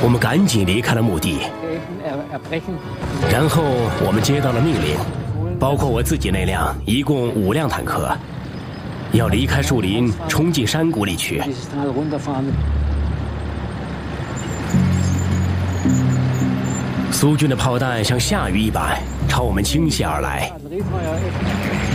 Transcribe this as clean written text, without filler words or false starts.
我们赶紧离开了墓地，然后我们接到了命令，包括我自己那辆，一共5辆坦克，要离开树林，冲进山谷里去。苏军的炮弹像下雨一般朝我们倾泻而来。